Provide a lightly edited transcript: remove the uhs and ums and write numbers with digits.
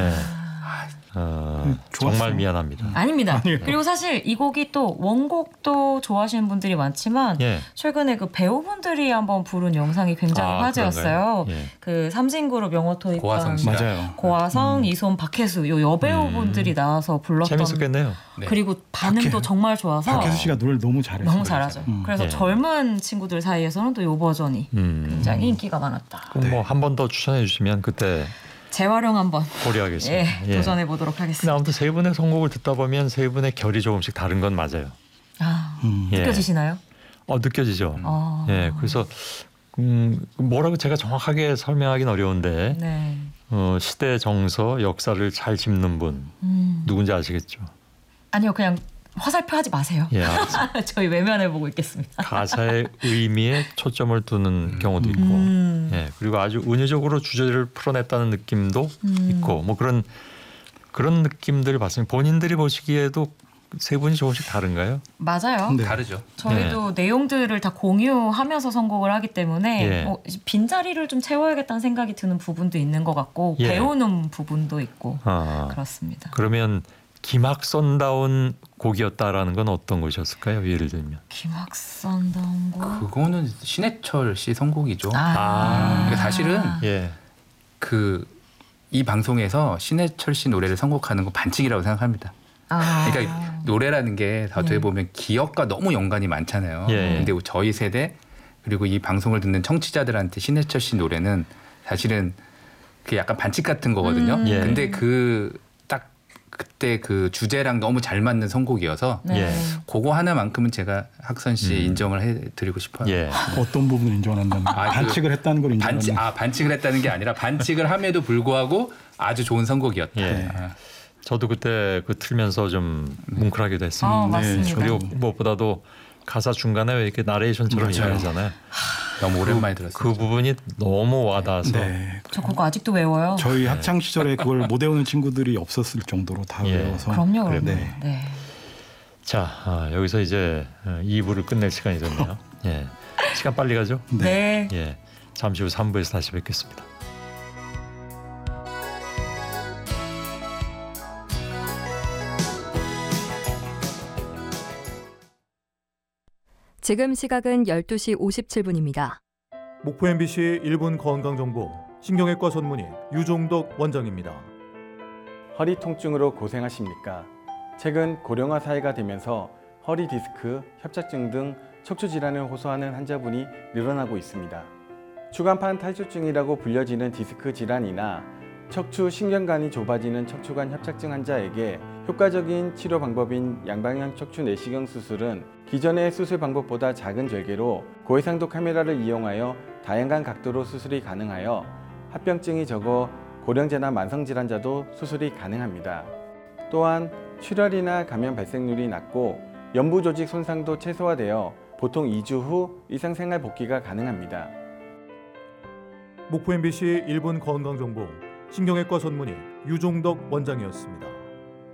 네. 정말 미안합니다. 아닙니다. 그리고 사실 이 곡이 또 원곡도 좋아하시는 분들이 많지만 예. 최근에 그 배우분들이 한번 부른 영상이 굉장히 화제였어요. 예. 그 삼진그룹 영어 토익반 고화성 씨. 맞아요. 고화성, 이손, 박혜수 요 여배우분들이 나와서 불렀던 재밌었겠네요. 네. 그리고 반응도 정말 좋아서 박혜수 씨가 노래를 너무 잘했어요. 너무 잘하죠. 그래서 예. 젊은 친구들 사이에서는 또 요 버전이 굉장히 인기가 많았다. 그럼 뭐 한 번 더 추천해 주시면 그때 재활용 한번 고려하겠습니다. 예, 도전해 보도록 근데 하겠습니다. 아무튼 세 분의 선곡을 듣다 보면 세 분의 결이 조금씩 다른 건 맞아요. 예. 느껴지시나요? 느껴지죠. 아. 예, 그래서 뭐라고 제가 정확하게 설명하기는 어려운데 네. 시대 정서, 역사를 잘 짚는 분 누군지 아시겠죠? 아니요, 그냥 화살표 하지 마세요. 예, 저희 외면을 보고 있겠습니다. 가사의 의미에 초점을 두는 경우도 있고, 예, 그리고 아주 은유적으로 주제를 풀어냈다는 느낌도 있고, 뭐 그런 느낌들을 봤으면 본인들이 보시기에도 세 분이 조금씩 다른가요? 맞아요. 네. 다르죠. 저희도 내용들을 다 공유하면서 선곡을 하기 때문에 예. 빈자리를 좀 채워야겠다는 생각이 드는 부분도 있는 것 같고 예. 배우는 부분도 있고 아, 그렇습니다. 그러면 김학선다운 곡이었다라는 건 어떤 것이었을까요? 예를 들면. 김학선 곡. 그거는 신해철 씨 선곡이죠. 아. 사실은 예. 이 방송에서 신해철 씨 노래를 선곡하는 건 반칙이라고 생각합니다. 그러니까 노래라는 게 어떻게 보면 기억과 너무 연관이 많잖아요. 예. 근데 저희 세대 그리고 이 방송을 듣는 청취자들한테 신해철 씨 노래는 사실은 그 약간 반칙 같은 거거든요. 예. 근데 딱 그때 그 주제랑 너무 잘 맞는 선곡이어서 네. 예. 그거 하나만큼은 제가 학선 씨 인정을 해드리고 싶어요. 예. 어떤 부분을 인정한다는 반칙을 했다는 걸 인정하는 반칙을 했다는 게 아니라 반칙을 함에도 불구하고 아주 좋은 선곡이었다. 예. 저도 그때 그 틀면서 좀 뭉클하기도 했습니다. 맞습니다. 그리고 무엇보다도 가사 중간에 왜 이렇게 나레이션처럼 맞아요. 얘기하잖아요. 너무 오랜만에 들었어요. 그 부분이 너무 와닿아서 네. 저 그거 아직도 외워요. 저희 학창 시절에 그걸 못 외우는 친구들이 없었을 정도로 다 예. 외워서. 그럼요. 네. 네. 자, 여기서 이제 2부를 끝낼 시간이 됐네요. 예. 시간 빨리 가죠? 네. 예. 잠시 후 3부에서 다시 뵙겠습니다. 지금 시각은 12시 57분입니다. 목포 MBC 1분 건강정보 신경외과 전문의 유종덕 원장입니다. 허리 통증으로 고생하십니까? 최근 고령화 사회가 되면서 허리 디스크, 협착증 등 척추 질환을 호소하는 환자분이 늘어나고 있습니다. 추간판 탈출증이라고 불려지는 디스크 질환이나 척추 신경관이 좁아지는 척추관 협착증 환자에게 효과적인 치료 방법인 양방향 척추 내시경 수술은 기존의 수술 방법보다 작은 절개로 고해상도 카메라를 이용하여 다양한 각도로 수술이 가능하여 합병증이 적어 고령자나 만성질환자도 수술이 가능합니다. 또한 출혈이나 감염 발생률이 낮고 연부 조직 손상도 최소화되어 보통 2주 후 일상생활 복귀가 가능합니다. 목포 MBC 1분 건강정보 신경외과 전문의 유종덕 원장이었습니다.